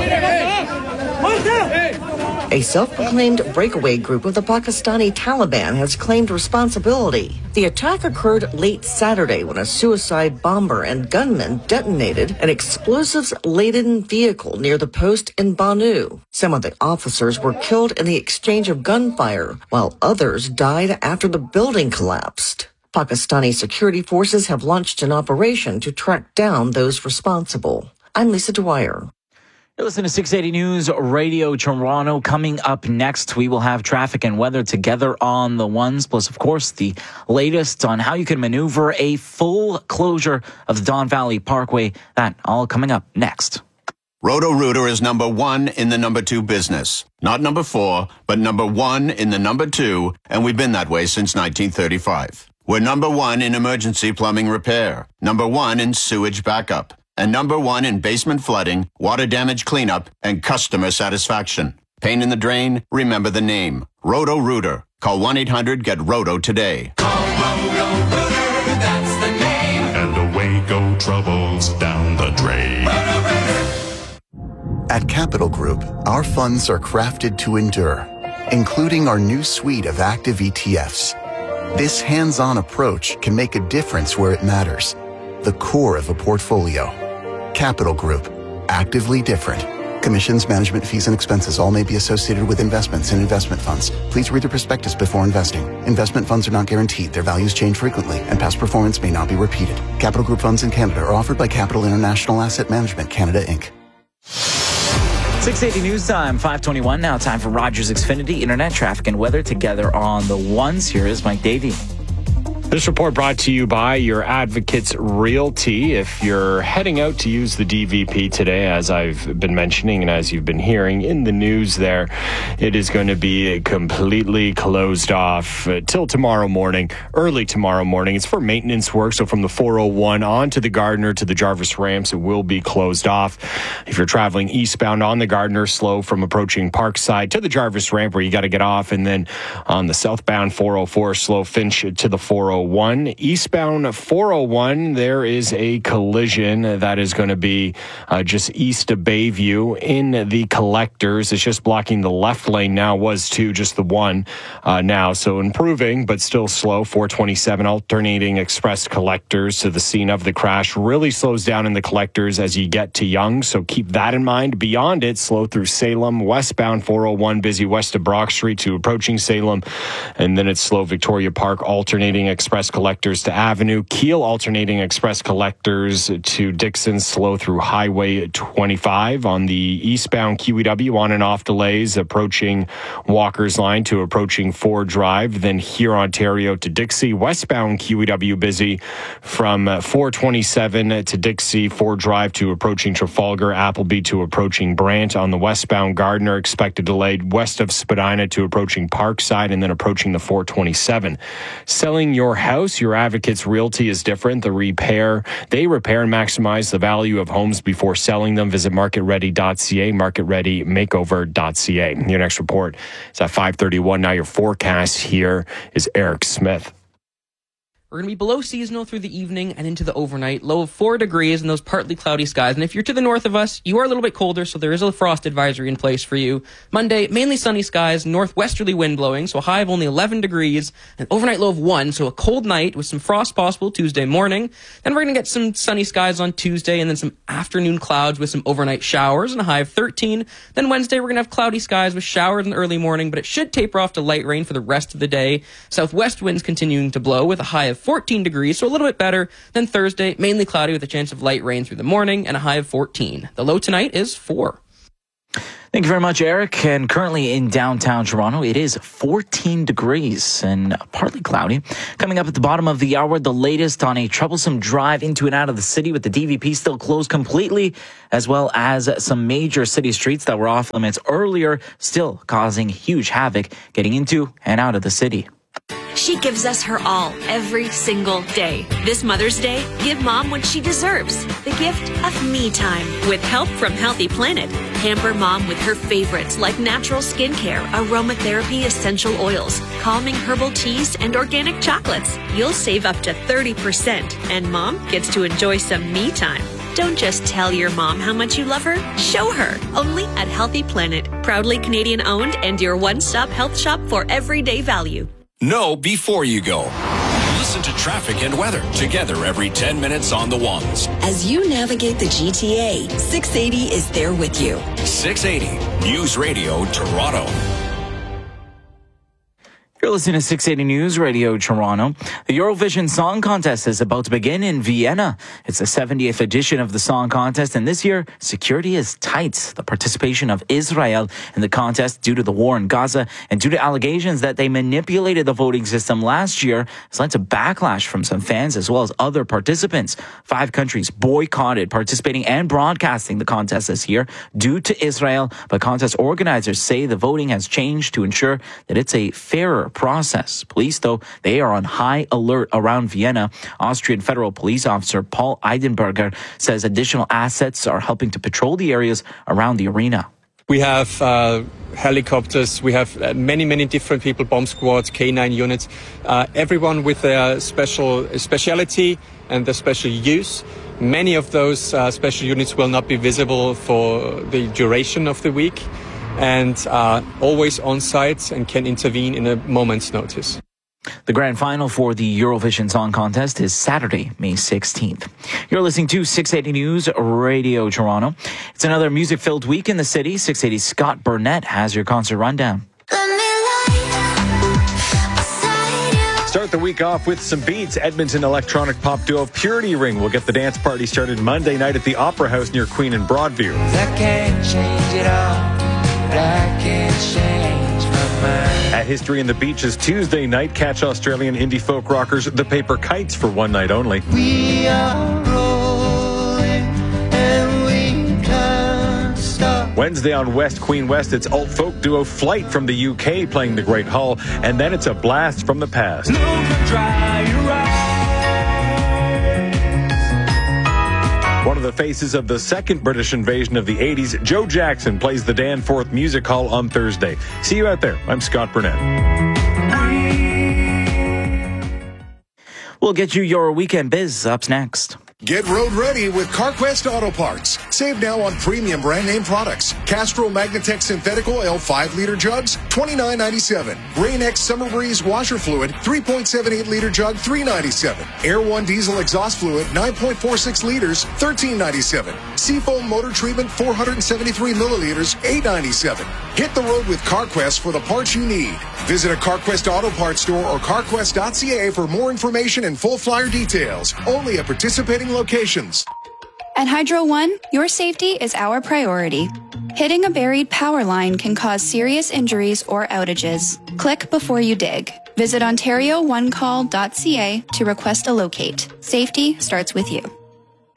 A self-proclaimed breakaway group of the Pakistani Taliban has claimed responsibility. The attack occurred late Saturday when a suicide bomber and gunman detonated an explosives-laden vehicle near the post in Banu. Some of the officers were killed in the exchange of gunfire, while others died after the building collapsed. Pakistani security forces have launched an operation to track down those responsible. I'm Lisa Dwyer. Listen to 680 News Radio Toronto. Coming up next, we will have traffic and weather together on the ones, plus, of course, the latest on how you can maneuver a full closure of the Don Valley Parkway. That all coming up next. Roto-Rooter is number 1 in the number 2 business. Not number 4, but number 1 in the number 2, and we've been that way since 1935. We're number 1 in emergency plumbing repair, number 1 in sewage backup, and number 1 in basement flooding, water damage cleanup, and customer satisfaction. Pain in the drain? Remember the name. Roto-Rooter. Call 1-800-GET-ROTO today. Call Roto-Rooter, that's the name. And away go troubles down the drain. At Capital Group, our funds are crafted to endure, including our new suite of active ETFs. This hands-on approach can make a difference where it matters. The core of a portfolio. Capital Group. Actively different. Commissions, management fees, and expenses all may be associated with investments in investment funds. Please read the prospectus before investing. Investment funds are not guaranteed. Their values change frequently, and past performance may not be repeated. Capital Group funds in Canada are offered by Capital International Asset Management Canada, Inc. 680 News Time, 5:21 now. Time for Rogers Xfinity Internet traffic and weather together on the ones. Here is Mike Davey. This report brought to you by your Advocates Realty. If you're heading out to use the DVP today, as I've been mentioning and as you've been hearing in the news there, it is going to be completely closed off till tomorrow morning, early tomorrow morning. It's for maintenance work, so from the 401 on to the Gardiner to the Jarvis ramps, it will be closed off. If you're traveling eastbound on the Gardiner, slow from approaching Parkside to the Jarvis ramp where you got to get off, and then on the southbound 404, slow Finch to the 401. Eastbound 401, there is a collision that is going to be just east of Bayview in the collectors. It's just blocking the left lane now, was two, just the one now. So improving, but still slow. 427 alternating express collectors to the scene of the crash. Really slows down in the collectors as you get to Yonge, so keep that in mind. Beyond it, slow through Salem. Westbound 401, busy west of Brock Street to approaching Salem. And then it's slow Victoria Park, alternating express collectors to Avenue. Keel alternating express collectors to Dixon, slow through Highway 25. On the eastbound QEW, on and off delays approaching Walker's Line to approaching Ford Drive. Then here Ontario to Dixie. Westbound QEW busy from 427 to Dixie, Ford Drive to approaching Trafalgar, Appleby to approaching Brant. On the westbound Gardiner, expected delayed west of Spadina to approaching Parkside, and then approaching the 427. Selling your house, your Advocates Realty is different. They repair and maximize the value of homes before selling them. Visit marketready.ca, marketreadymakeover.ca. Your next report is at 5:31. Now your forecast here is Eric Smith. We're going to be below seasonal through the evening and into the overnight. Low of 4 degrees and those partly cloudy skies. And if you're to the north of us, you are a little bit colder, so there is a frost advisory in place for you. Monday, mainly sunny skies, northwesterly wind blowing, so a high of only 11 degrees, an overnight low of 1, so a cold night with some frost possible Tuesday morning. Then we're going to get some sunny skies on Tuesday and then some afternoon clouds with some overnight showers and a high of 13. Then Wednesday, we're going to have cloudy skies with showers in the early morning, but it should taper off to light rain for the rest of the day. Southwest winds continuing to blow with a high of 14 degrees, so a little bit better than Thursday, mainly cloudy with a chance of light rain through the morning and a high of 14. The low tonight is 4. Thank you very much, Eric. And currently in downtown Toronto, it is 14 degrees and partly cloudy. Coming up at the bottom of the hour, the latest on a troublesome drive into and out of the city with the DVP still closed completely, as well as some major city streets that were off limits earlier, still causing huge havoc getting into and out of the city. She gives us her all every single day. This Mother's Day, give Mom what she deserves. The gift of me time. With help from Healthy Planet. Pamper Mom with her favorites like natural skincare, aromatherapy essential oils, calming herbal teas, and organic chocolates. You'll save up to 30%. And Mom gets to enjoy some me time. Don't just tell your mom how much you love her. Show her. Only at Healthy Planet. Proudly Canadian owned and your one-stop health shop for everyday value. Know before you go. Listen to traffic and weather together every 10 minutes on the ones. As you navigate the GTA, 680 is there with you. 680 News Radio Toronto. You're listening to 680 News Radio Toronto. The Eurovision Song Contest is about to begin in Vienna. It's the 70th edition of the song contest, and this year, security is tight. The participation of Israel in the contest due to the war in Gaza and due to allegations that they manipulated the voting system last year has led to backlash from some fans as well as other participants. 5 countries boycotted participating and broadcasting the contest this year due to Israel, but contest organizers say the voting has changed to ensure that it's a fairer process. Police, though, they are on high alert around Vienna. Austrian federal police officer Paul Eidenberger says additional assets are helping to patrol the areas around the arena. We have helicopters, we have many different people, bomb squads, K9 units, everyone with their speciality and their special use. Many of those special units will not be visible for the duration of the week, and are always on site and can intervene in a moment's notice. The grand final for the Eurovision Song Contest is Saturday, May 16th. You're listening to 680 News Radio Toronto. It's another music-filled week in the city. 680's Scott Burnett has your concert rundown. Start the week off with some beats. Edmonton electronic pop duo Purity Ring will get the dance party started Monday night at the Opera House near Queen and Broadview. I can't change it all. I can't change my mind. At History in the Beaches Tuesday night, catch Australian indie folk rockers The Paper Kites for one night only. We are rolling and we can't stop. Wednesday on West Queen West, it's alt folk duo Flight from the UK playing the Great Hall, and then it's a blast from the past. One of the faces of the second British invasion of the 80s, Joe Jackson, plays the Danforth Music Hall on Thursday. See you out there. I'm Scott Burnett. We'll get you your weekend biz up next. Get road ready with CarQuest Auto Parts. Save now on premium brand name products. Castrol Magnatech Synthetic Oil 5-liter jugs, $29.97. Rain-X Summer Breeze washer fluid, 3.78-liter jug, $3.97. Air One Diesel exhaust fluid, 9.46 liters, $13.97. Seafoam motor treatment, 473 milliliters, $8.97. Hit the road with CarQuest for the parts you need. Visit a CarQuest Auto Parts store or carquest.ca for more information and full flyer details. Only at participating locations. At Hydro One, your safety is our priority. Hitting a buried power line can cause serious injuries or outages. Click before you dig. Visit OntarioOneCall.ca to request a locate. Safety starts with you.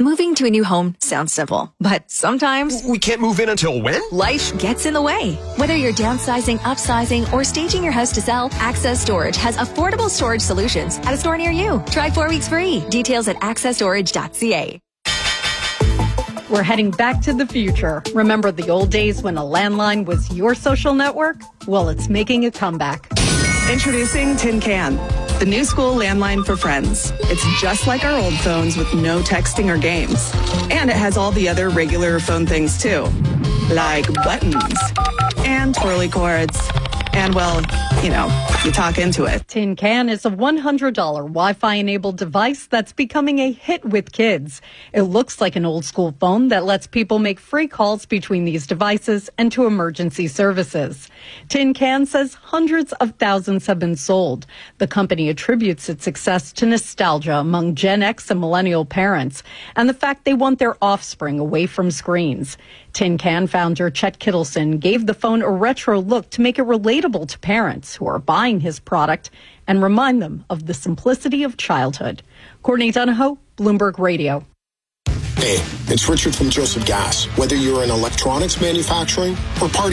Moving to a new home sounds simple, but sometimes we can't move in until when? Life gets in the way. Whether you're downsizing, upsizing, or staging your house to sell, Access Storage has affordable storage solutions at a store near you. Try 4 weeks free. Details at accessstorage.ca. We're heading back to the future. Remember the old days when a landline was your social network? Well, it's making a comeback. Introducing Tin Can, the new school landline for friends. It's just like our old phones with no texting or games. And it has all the other regular phone things too, like buttons and twirly cords. And, well, you know, you talk into it. Tin Can is a $100 Wi-Fi enabled device that's becoming a hit with kids. It looks like an old school phone that lets people make free calls between these devices and to emergency services. Tin Can says hundreds of thousands have been sold. The company attributes its success to nostalgia among Gen X and millennial parents and the fact they want their offspring away from screens. Tin Can founder Chet Kittleson gave the phone a retro look to make it relatable to parents who are buying his product and remind them of the simplicity of childhood. Courtney Donahoe, Bloomberg Radio. Hey, it's Richard from Joseph Gas. Whether you're in electronics manufacturing or party